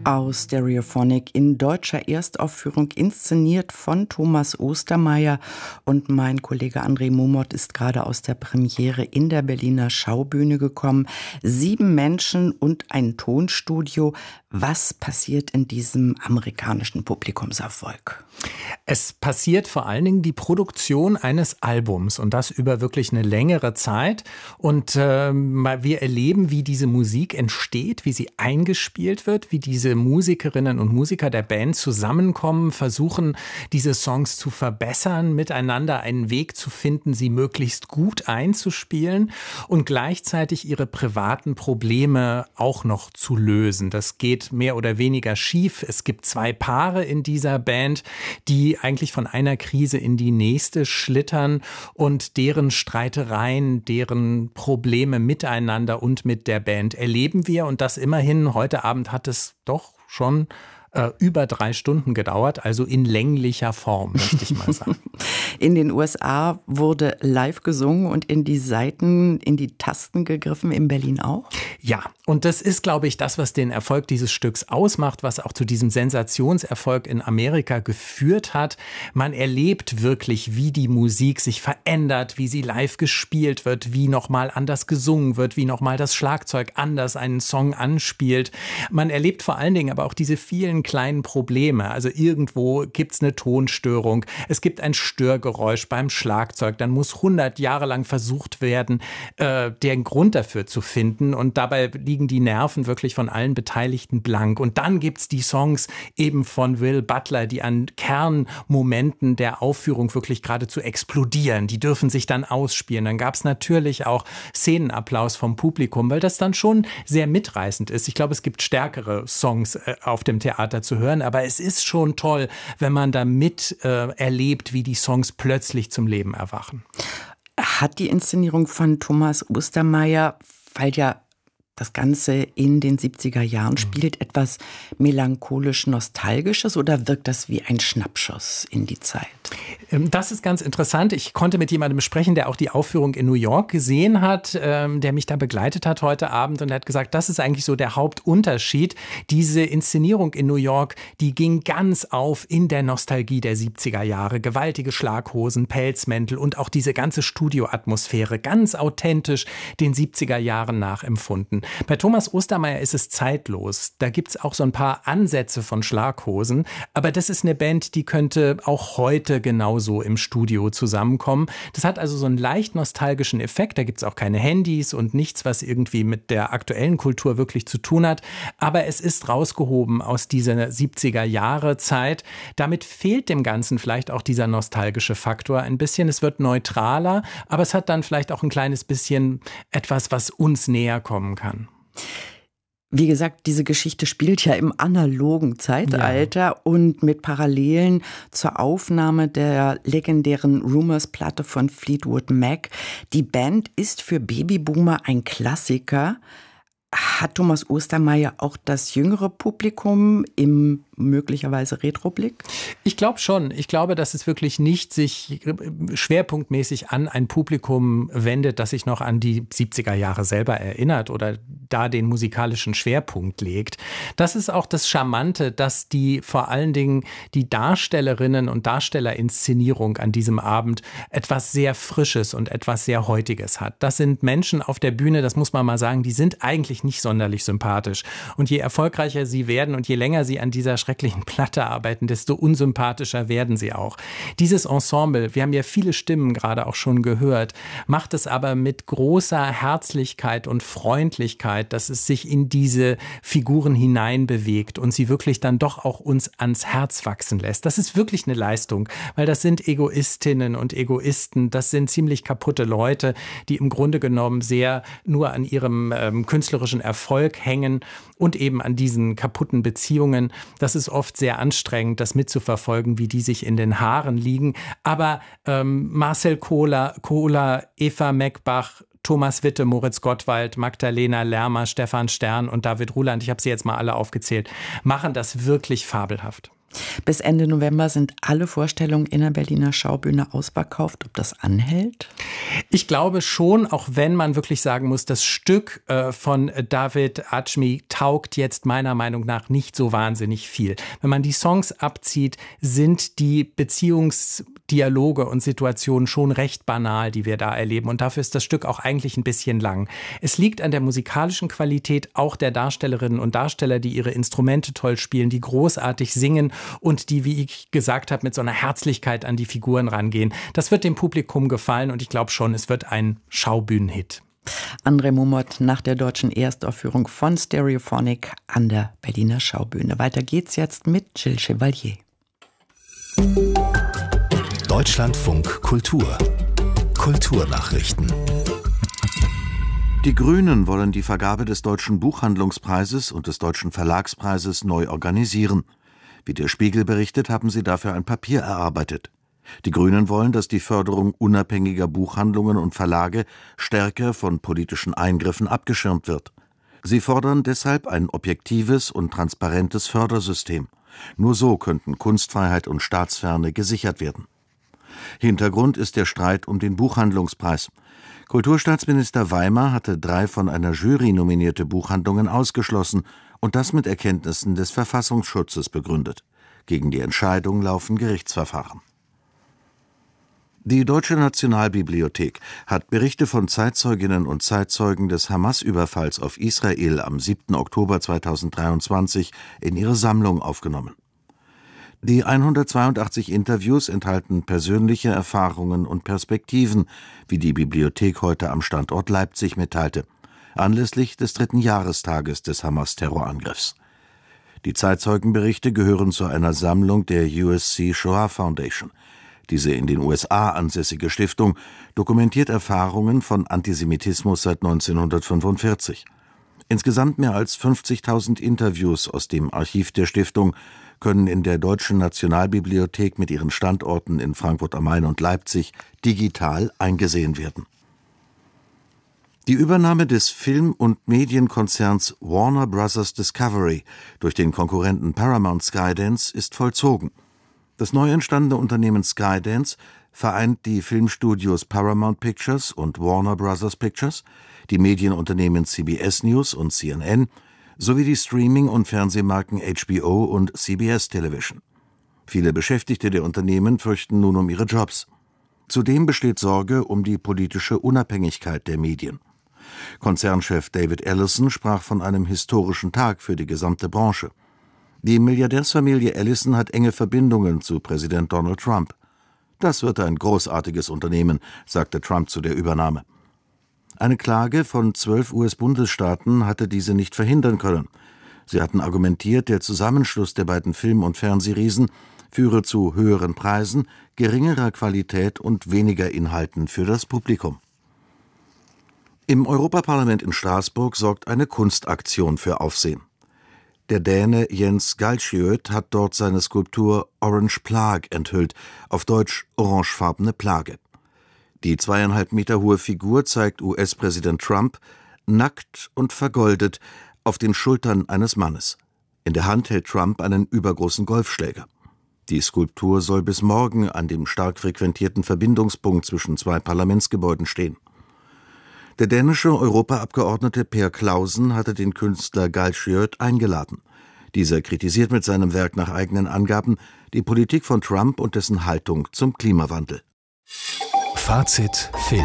aus Stereophonic in deutscher Erstaufführung, inszeniert von Thomas Ostermeier. Und mein Kollege André Momot ist gerade aus der Premiere in der Berliner Schaubühne gekommen. 7 Menschen und ein Tonstudio. Was passiert in diesem amerikanischen Publikumserfolg? Es passiert vor allen Dingen die Produktion eines Albums und das über wirklich eine längere Zeit. Und wir erleben, wie diese Musik entsteht, wie sie eingespielt wird, wie diese Musikerinnen und Musiker der Band zusammenkommen, versuchen, diese Songs zu verbessern, miteinander einen Weg zu finden, sie möglichst gut einzuspielen und gleichzeitig ihre privaten Probleme auch noch zu lösen. Das geht mehr oder weniger schief. Es gibt 2 Paare in dieser Band, die eigentlich von einer Krise in die nächste schlittern und deren Streitereien, deren Probleme miteinander und mit der Band erleben wir. Und das immerhin, heute Abend hat es doch schon über 3 Stunden gedauert, also in länglicher Form, möchte ich mal sagen. In den USA wurde live gesungen und in die Saiten, in die Tasten gegriffen, in Berlin auch? Ja, und das ist, glaube ich, das, was den Erfolg dieses Stücks ausmacht, was auch zu diesem Sensationserfolg in Amerika geführt hat. Man erlebt wirklich, wie die Musik sich verändert, wie sie live gespielt wird, wie nochmal anders gesungen wird, wie nochmal das Schlagzeug anders einen Song anspielt. Man erlebt vor allen Dingen aber auch diese vielen kleinen Probleme. Also irgendwo gibt's eine Tonstörung, es gibt ein Störgeräusch beim Schlagzeug, dann muss 100 Jahre lang versucht werden, den Grund dafür zu finden und dabei liegen die Nerven wirklich von allen Beteiligten blank. Und dann gibt's die Songs eben von Will Butler, die an Kernmomenten der Aufführung wirklich geradezu explodieren. Die dürfen sich dann ausspielen. Dann gab's natürlich auch Szenenapplaus vom Publikum, weil das dann schon sehr mitreißend ist. Ich glaube, es gibt stärkere Songs auf dem Theater zu hören, aber es ist schon toll, wenn man da mit erlebt, wie die Songs plötzlich zum Leben erwachen. Hat die Inszenierung von Thomas Ostermeier, weil ja das Ganze in den 70er Jahren spielt, etwas melancholisch-nostalgisches oder wirkt das wie ein Schnappschuss in die Zeit? Das ist ganz interessant. Ich konnte mit jemandem sprechen, der auch die Aufführung in New York gesehen hat, der mich da begleitet hat heute Abend und der hat gesagt, das ist eigentlich so der Hauptunterschied. Diese Inszenierung in New York, die ging ganz auf in der Nostalgie der 70er Jahre. Gewaltige Schlaghosen, Pelzmäntel und auch diese ganze Studioatmosphäre, ganz authentisch den 70er Jahren nachempfunden. Bei Thomas Ostermeier ist es zeitlos. Da gibt's auch so ein paar Ansätze von Schlaghosen. Aber das ist eine Band, die könnte auch heute genauso im Studio zusammenkommen. Das hat also so einen leicht nostalgischen Effekt. Da gibt's auch keine Handys und nichts, was irgendwie mit der aktuellen Kultur wirklich zu tun hat. Aber es ist rausgehoben aus dieser 70er-Jahre-Zeit. Damit fehlt dem Ganzen vielleicht auch dieser nostalgische Faktor ein bisschen. Es wird neutraler, aber es hat dann vielleicht auch ein kleines bisschen etwas, was uns näher kommen kann. Wie gesagt, diese Geschichte spielt ja im analogen Zeitalter und mit Parallelen zur Aufnahme der legendären Rumours-Platte von Fleetwood Mac. Die Band ist für Babyboomer ein Klassiker. Hat Thomas Ostermeier auch das jüngere Publikum im möglicherweise Retroblick? Ich glaube schon. Ich glaube, dass es wirklich nicht sich schwerpunktmäßig an ein Publikum wendet, das sich noch an die 70er Jahre selber erinnert oder da den musikalischen Schwerpunkt legt. Das ist auch das Charmante, dass vor allen Dingen die Darstellerinnen und Darstellerinszenierung an diesem Abend etwas sehr Frisches und etwas sehr Heutiges hat. Das sind Menschen auf der Bühne, das muss man mal sagen, die sind eigentlich nicht sonderlich sympathisch. Und je erfolgreicher sie werden und je länger sie an dieser schrecklichen Platte arbeiten, desto unsympathischer werden sie auch. Dieses Ensemble, wir haben ja viele Stimmen gerade auch schon gehört, macht es aber mit großer Herzlichkeit und Freundlichkeit, dass es sich in diese Figuren hineinbewegt und sie wirklich dann doch auch uns ans Herz wachsen lässt. Das ist wirklich eine Leistung, weil das sind Egoistinnen und Egoisten, das sind ziemlich kaputte Leute, die im Grunde genommen sehr nur an ihrem künstlerischen Erfolg hängen und eben an diesen kaputten Beziehungen. Das ist oft sehr anstrengend, das mitzuverfolgen, wie die sich in den Haaren liegen. Aber Marcel Kohler, Eva Meckbach, Thomas Witte, Moritz Gottwald, Magdalena Lermer, Stefan Stern und David Ruland, ich habe sie jetzt mal alle aufgezählt, machen das wirklich fabelhaft. Bis Ende November sind alle Vorstellungen in der Berliner Schaubühne ausverkauft. Ob das anhält? Ich glaube schon, auch wenn man wirklich sagen muss, das Stück von David Ajmi taugt jetzt meiner Meinung nach nicht so wahnsinnig viel. Wenn man die Songs abzieht, sind die Beziehungsdialoge und Situationen schon recht banal, die wir da erleben. Und dafür ist das Stück auch eigentlich ein bisschen lang. Es liegt an der musikalischen Qualität auch der Darstellerinnen und Darsteller, die ihre Instrumente toll spielen, die großartig singen und die, wie ich gesagt habe, mit so einer Herzlichkeit an die Figuren rangehen. Das wird dem Publikum gefallen und ich glaube schon, es wird ein Schaubühnenhit. André Mumot nach der deutschen Erstaufführung von Stereophonic an der Berliner Schaubühne. Weiter geht's jetzt mit Gilles Chevalier. Deutschlandfunk Kultur. Kulturnachrichten. Die Grünen wollen die Vergabe des Deutschen Buchhandlungspreises und des Deutschen Verlagspreises neu organisieren. Wie der Spiegel berichtet, haben sie dafür ein Papier erarbeitet. Die Grünen wollen, dass die Förderung unabhängiger Buchhandlungen und Verlage stärker von politischen Eingriffen abgeschirmt wird. Sie fordern deshalb ein objektives und transparentes Fördersystem. Nur so könnten Kunstfreiheit und Staatsferne gesichert werden. Hintergrund ist der Streit um den Buchhandlungspreis. Kulturstaatsminister Weimar hatte 3 von einer Jury nominierte Buchhandlungen ausgeschlossen und das mit Erkenntnissen des Verfassungsschutzes begründet. Gegen die Entscheidung laufen Gerichtsverfahren. Die Deutsche Nationalbibliothek hat Berichte von Zeitzeuginnen und Zeitzeugen des Hamas-Überfalls auf Israel am 7. Oktober 2023 in ihre Sammlung aufgenommen. Die 182 Interviews enthalten persönliche Erfahrungen und Perspektiven, wie die Bibliothek heute am Standort Leipzig mitteilte, anlässlich des 3. Jahrestages des Hamas-Terrorangriffs. Die Zeitzeugenberichte gehören zu einer Sammlung der USC Shoah Foundation. Diese in den USA ansässige Stiftung dokumentiert Erfahrungen von Antisemitismus seit 1945. Insgesamt mehr als 50.000 Interviews aus dem Archiv der Stiftung können in der Deutschen Nationalbibliothek mit ihren Standorten in Frankfurt am Main und Leipzig digital eingesehen werden. Die Übernahme des Film- und Medienkonzerns Warner Bros. Discovery durch den Konkurrenten Paramount Skydance ist vollzogen. Das neu entstandene Unternehmen Skydance vereint die Filmstudios Paramount Pictures und Warner Bros. Pictures, die Medienunternehmen CBS News und CNN sowie die Streaming- und Fernsehmarken HBO und CBS Television. Viele Beschäftigte der Unternehmen fürchten nun um ihre Jobs. Zudem besteht Sorge um die politische Unabhängigkeit der Medien. Konzernchef David Ellison sprach von einem historischen Tag für die gesamte Branche. Die Milliardärsfamilie Ellison hat enge Verbindungen zu Präsident Donald Trump. Das wird ein großartiges Unternehmen, sagte Trump zu der Übernahme. Eine Klage von 12 US-Bundesstaaten hatte diese nicht verhindern können. Sie hatten argumentiert, der Zusammenschluss der beiden Film- und Fernsehriesen führe zu höheren Preisen, geringerer Qualität und weniger Inhalten für das Publikum. Im Europaparlament in Straßburg sorgt eine Kunstaktion für Aufsehen. Der Däne Jens Galschiøt hat dort seine Skulptur Orange Plague enthüllt, auf Deutsch orangefarbene Plage. Die 2,5 Meter hohe Figur zeigt US-Präsident Trump nackt und vergoldet auf den Schultern eines Mannes. In der Hand hält Trump einen übergroßen Golfschläger. Die Skulptur soll bis morgen an dem stark frequentierten Verbindungspunkt zwischen 2 Parlamentsgebäuden stehen. Der dänische Europaabgeordnete Per Clausen hatte den Künstler Galschiøt eingeladen. Dieser kritisiert mit seinem Werk nach eigenen Angaben die Politik von Trump und dessen Haltung zum Klimawandel. Fazit Film.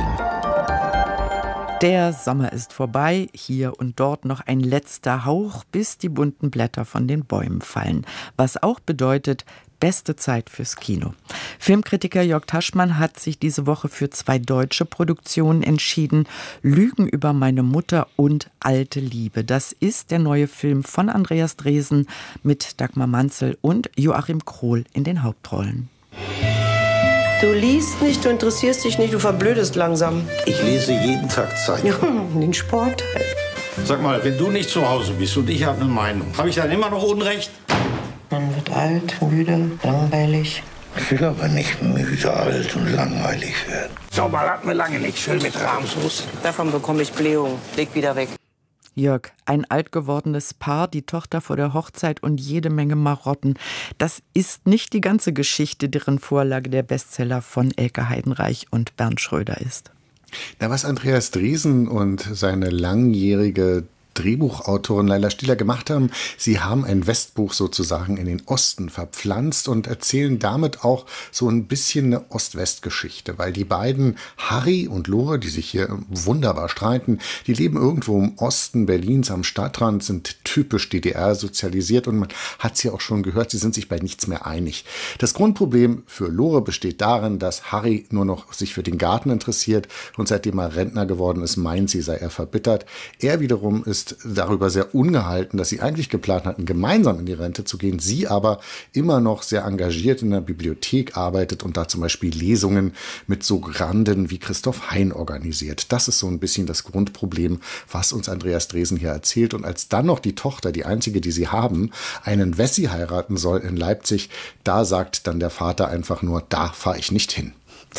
Der Sommer ist vorbei, hier und dort noch ein letzter Hauch, bis die bunten Blätter von den Bäumen fallen. Was auch bedeutet, beste Zeit fürs Kino. Filmkritiker Jörg Taschmann hat sich diese Woche für 2 deutsche Produktionen entschieden. Lügen über meine Mutter und Alte Liebe. Das ist der neue Film von Andreas Dresen mit Dagmar Manzel und Joachim Krohl in den Hauptrollen. Du liest nicht, du interessierst dich nicht, du verblödest langsam. Ich lese jeden Tag Zeitung. Ja, den Sport. Sag mal, wenn du nicht zu Hause bist und ich habe eine Meinung, habe ich dann immer noch Unrecht? Man wird alt, müde, langweilig. Ich will aber nicht müde, alt und langweilig werden. So, mal hatten wir lange nicht. Schön mit Rahmsoße. Davon bekomme ich Blähung. Leg wieder weg. Jörg, ein alt gewordenes Paar, die Tochter vor der Hochzeit und jede Menge Marotten. Das ist nicht die ganze Geschichte, deren Vorlage der Bestseller von Elke Heidenreich und Bernd Schröder ist. Na, was Andreas Dresen und seine langjährige Drehbuchautorin Laila Stieler gemacht haben, sie haben ein Westbuch sozusagen in den Osten verpflanzt und erzählen damit auch so ein bisschen eine Ost-West-Geschichte, weil die beiden, Harry und Lore, die sich hier wunderbar streiten, die leben irgendwo im Osten Berlins am Stadtrand, sind typisch DDR sozialisiert und man hat es ja auch schon gehört, sie sind sich bei nichts mehr einig. Das Grundproblem für Lore besteht darin, dass Harry nur noch sich für den Garten interessiert und seitdem er Rentner geworden ist, meint sie, sei er verbittert. Er wiederum ist darüber sehr ungehalten, dass sie eigentlich geplant hatten, gemeinsam in die Rente zu gehen, sie aber immer noch sehr engagiert in der Bibliothek arbeitet und da zum Beispiel Lesungen mit so Granden wie Christoph Hein organisiert. Das ist so ein bisschen das Grundproblem, was uns Andreas Dresen hier erzählt. Und als dann noch die Tochter, die einzige, die sie haben, einen Wessi heiraten soll in Leipzig, da sagt dann der Vater einfach nur, da fahre ich nicht hin.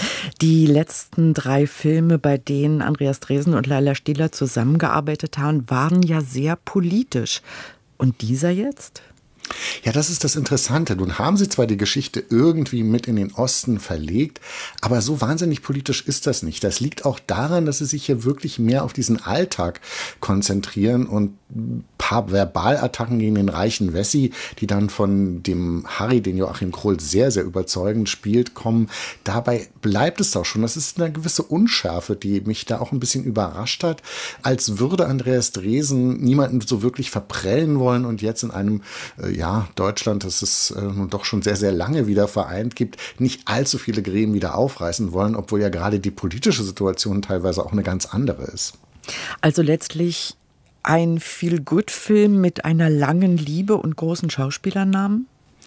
Die letzten 3 Filme, bei denen Andreas Dresen und Laila Stieler zusammengearbeitet haben, waren ja sehr politisch. Und dieser jetzt? Ja, das ist das Interessante. Nun haben sie zwar die Geschichte irgendwie mit in den Osten verlegt, aber so wahnsinnig politisch ist das nicht. Das liegt auch daran, dass sie sich hier wirklich mehr auf diesen Alltag konzentrieren und ein paar Verbalattacken gegen den reichen Wessi, die dann von dem Harry, den Joachim Kroll sehr, sehr überzeugend spielt, kommen. Dabei bleibt es doch schon. Das ist eine gewisse Unschärfe, die mich da auch ein bisschen überrascht hat, als würde Andreas Dresen niemanden so wirklich verprellen wollen und jetzt in einem Deutschland, das es nun doch schon sehr, sehr lange wieder vereint gibt, nicht allzu viele Gräben wieder aufreißen wollen, obwohl ja gerade die politische Situation teilweise auch eine ganz andere ist. Also letztlich ein Feel-Good-Film mit einer langen Liebe und großen Schauspielernamen?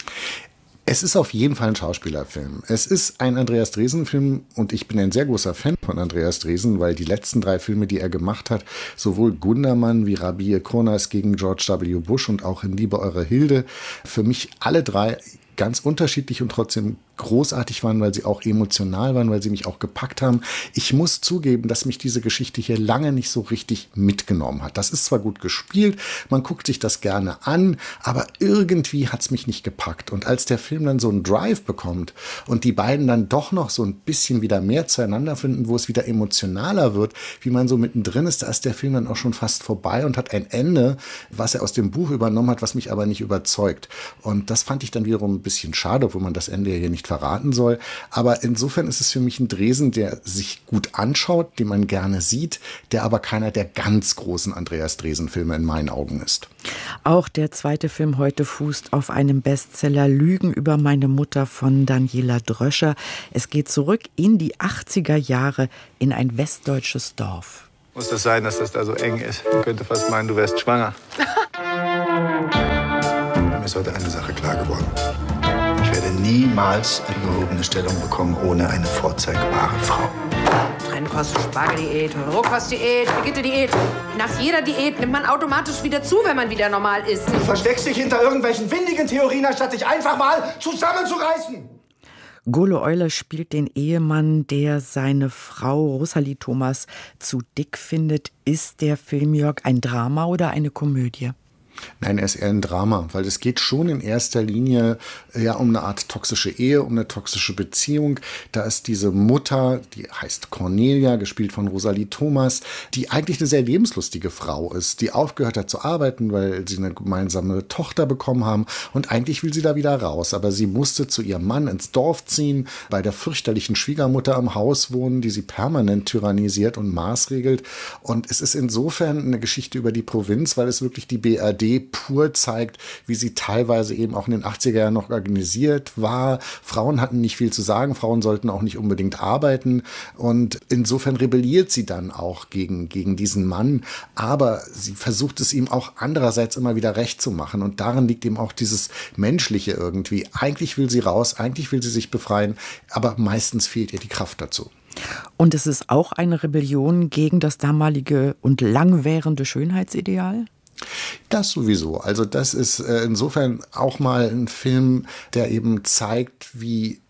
Es ist auf jeden Fall ein Schauspielerfilm. Es ist ein Andreas Dresen-Film und ich bin ein sehr großer Fan von Andreas Dresen, weil die letzten 3 Filme, die er gemacht hat, sowohl Gundermann wie Rabie Kurnas gegen George W. Bush und auch in Liebe eure Hilde, für mich alle 3 ganz unterschiedlich und trotzdem großartig waren, weil sie auch emotional waren, weil sie mich auch gepackt haben. Ich muss zugeben, dass mich diese Geschichte hier lange nicht so richtig mitgenommen hat. Das ist zwar gut gespielt, man guckt sich das gerne an, aber irgendwie hat es mich nicht gepackt. Und als der Film dann so einen Drive bekommt und die beiden dann doch noch so ein bisschen wieder mehr zueinander finden, wo es wieder emotionaler wird, wie man so mittendrin ist, da ist der Film dann auch schon fast vorbei und hat ein Ende, was er aus dem Buch übernommen hat, was mich aber nicht überzeugt. Und das fand ich dann wiederum ein bisschen schade, obwohl man das Ende hier nicht verraten soll. Aber insofern ist es für mich ein Dresen, der sich gut anschaut, den man gerne sieht, der aber keiner der ganz großen Andreas Dresen-Filme in meinen Augen ist. Auch der zweite Film heute fußt auf einem Bestseller Lügen über meine Mutter von Daniela Dröscher. Es geht zurück in die 80er Jahre in ein westdeutsches Dorf. Muss das sein, dass das da so eng ist? Man könnte fast meinen, du wärst schwanger. Mir ist heute eine Sache klar geworden. Ich werde niemals eine gehobene Stellung bekommen ohne eine vorzeigbare Frau. Trennkost, Spargeldiät, Rohkostdiät, Brigitte-Diät. Nach jeder Diät nimmt man automatisch wieder zu, wenn man wieder normal isst. Du versteckst dich hinter irgendwelchen windigen Theorien, anstatt dich einfach mal zusammenzureißen. Golo Euler spielt den Ehemann, der seine Frau Rosalie Thomas zu dick findet. Ist der Film, Jörg, ein Drama oder eine Komödie? Nein, er ist eher ein Drama, weil es geht schon in erster Linie um eine Art toxische Ehe, um eine toxische Beziehung. Da ist diese Mutter, die heißt Cornelia, gespielt von Rosalie Thomas, die eigentlich eine sehr lebenslustige Frau ist, die aufgehört hat zu arbeiten, weil sie eine gemeinsame Tochter bekommen haben und eigentlich will sie da wieder raus. Aber sie musste zu ihrem Mann ins Dorf ziehen, bei der fürchterlichen Schwiegermutter im Haus wohnen, die sie permanent tyrannisiert und maßregelt. Und es ist insofern eine Geschichte über die Provinz, weil es wirklich die BRD pur zeigt, wie sie teilweise eben auch in den 80er Jahren noch organisiert war. Frauen hatten nicht viel zu sagen, Frauen sollten auch nicht unbedingt arbeiten und insofern rebelliert sie dann auch gegen diesen Mann, aber sie versucht es ihm auch andererseits immer wieder recht zu machen und darin liegt eben auch dieses Menschliche irgendwie. Eigentlich will sie raus, eigentlich will sie sich befreien, aber meistens fehlt ihr die Kraft dazu. Und es ist auch eine Rebellion gegen das damalige und langwährende Schönheitsideal? Das sowieso. Also das ist insofern auch mal ein Film, der eben zeigt, wie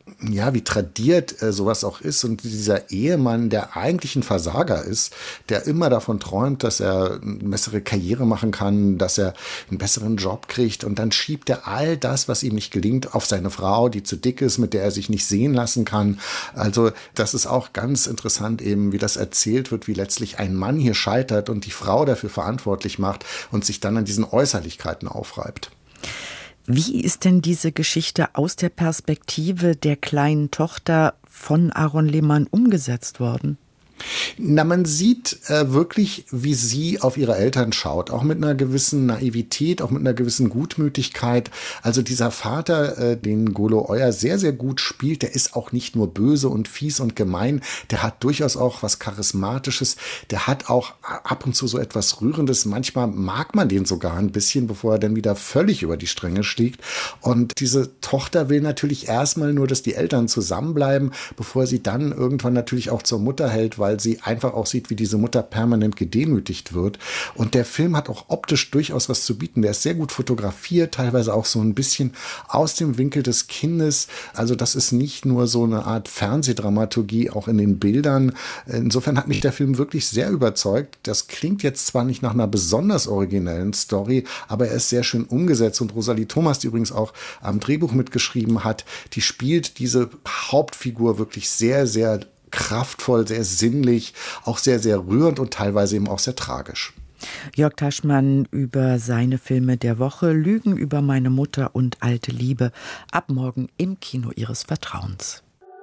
ja, wie tradiert sowas auch ist und dieser Ehemann, der eigentlich ein Versager ist, der immer davon träumt, dass er eine bessere Karriere machen kann, dass er einen besseren Job kriegt und dann schiebt er all das, was ihm nicht gelingt, auf seine Frau, die zu dick ist, mit der er sich nicht sehen lassen kann. Also das ist auch ganz interessant eben, wie das erzählt wird, wie letztlich ein Mann hier scheitert und die Frau dafür verantwortlich macht und sich dann an diesen Äußerlichkeiten aufreibt. Wie ist denn diese Geschichte aus der Perspektive der kleinen Tochter von Aaron Lehmann umgesetzt worden? Na, man sieht wirklich, wie sie auf ihre Eltern schaut, auch mit einer gewissen Naivität, auch mit einer gewissen Gutmütigkeit. Also dieser Vater, den Golo Euer sehr, sehr gut spielt, der ist auch nicht nur böse und fies und gemein, der hat durchaus auch was Charismatisches, der hat auch ab und zu so etwas Rührendes. Manchmal mag man den sogar ein bisschen, bevor er dann wieder völlig über die Stränge schlägt. Und diese Tochter will natürlich erstmal nur, dass die Eltern zusammenbleiben, bevor sie dann irgendwann natürlich auch zur Mutter hält, weil sie einfach auch sieht, wie diese Mutter permanent gedemütigt wird. Und der Film hat auch optisch durchaus was zu bieten. Der ist sehr gut fotografiert, teilweise auch so ein bisschen aus dem Winkel des Kindes. Also das ist nicht nur so eine Art Fernsehdramaturgie, auch in den Bildern. Insofern hat mich der Film wirklich sehr überzeugt. Das klingt jetzt zwar nicht nach einer besonders originellen Story, aber er ist sehr schön umgesetzt. Und Rosalie Thomas, die übrigens auch am Drehbuch mitgeschrieben hat, die spielt diese Hauptfigur wirklich sehr, sehr kraftvoll, sehr sinnlich, auch sehr, sehr rührend und teilweise eben auch sehr tragisch. Jörg Taschmann über seine Filme der Woche, Lügen über meine Mutter und Alte Liebe, ab morgen im Kino Ihres Vertrauens.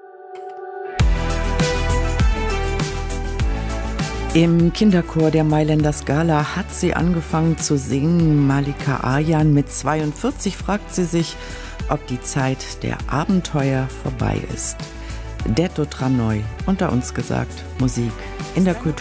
Im Kinderchor der Mailänder Scala hat sie angefangen zu singen. Malika Ayan mit 42 fragt sie sich, ob die Zeit der Abenteuer vorbei ist. Detto Tranoi, unter uns gesagt, Musik in der Kultur.